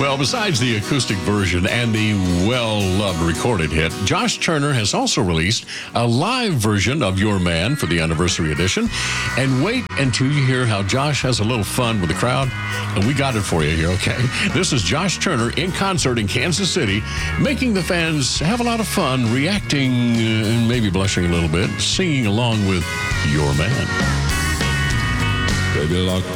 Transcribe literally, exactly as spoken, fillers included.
Well, besides the acoustic version and the well-loved recorded hit, Josh Turner has also released a live version of Your Man for the anniversary edition. And wait until you hear how Josh has a little fun with the crowd. And we got it for you here, okay? This is Josh Turner in concert in Kansas City, making the fans have a lot of fun, reacting uh, and maybe blushing a little bit, singing along with Your Man. Baby, lock